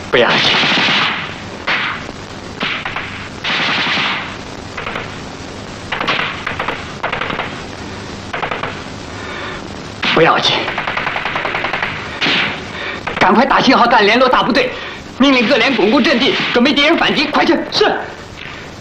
不要紧。不要紧。赶快打信号弹联络大部队，命令各连巩固阵地，准备敌人反击。快去！是。